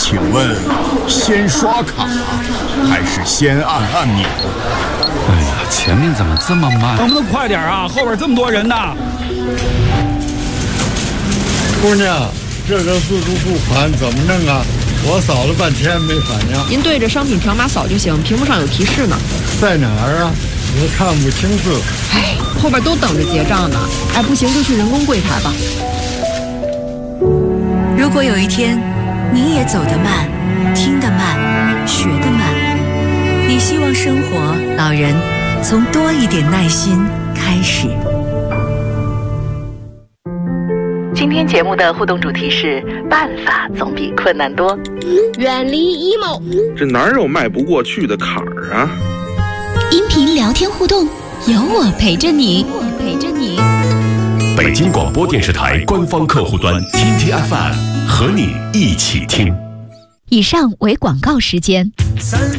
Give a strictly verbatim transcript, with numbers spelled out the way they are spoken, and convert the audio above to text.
请问，先刷卡还是先按按钮？ 哎呀，前面怎么这么慢？ 能不能快点啊？后边这么多人呢。 姑娘，这个自助付款怎么弄啊？我扫了半天没反应。 您对着商品条码扫就行，屏幕上有提示呢。 在哪儿啊？我看不清字。 哎，后边都等着结账呢。哎，不行就去人工柜台吧。 如果有一天你也走得慢，听得慢，学得慢，你希望生活老人从多一点耐心开始。 今天节目的互动主题是办法总比困难多， 远离 emo， 这哪有迈不过去的坎儿啊？ 音频聊天互动，有我陪着你，我陪着你。 北京广播电视台官方客户端 T T F M 和你一起听。 以上为广告时间。